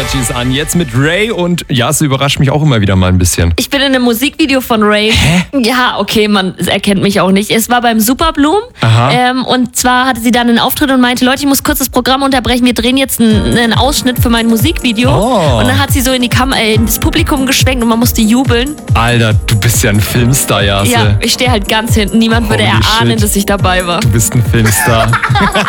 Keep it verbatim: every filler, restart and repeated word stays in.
Energy ist an. Jetzt mit Ray und ja, es überrascht mich auch immer wieder mal ein bisschen. Ich bin in einem Musikvideo von Ray. Hä? Ja, okay, man erkennt mich auch nicht. Es war beim Superbloom. Aha. Ähm, und zwar hatte sie dann einen Auftritt und meinte, Leute, ich muss kurz das Programm unterbrechen. Wir drehen jetzt einen, einen Ausschnitt für mein Musikvideo. Oh. Und dann hat sie so in die Kam äh, in das Publikum geschwenkt und man musste jubeln. Alter, du bist ja ein Filmstar, Jase. Ja, ich stehe halt ganz hinten. Niemand würde Holy erahnen, shit. dass ich dabei war. Du bist ein Filmstar.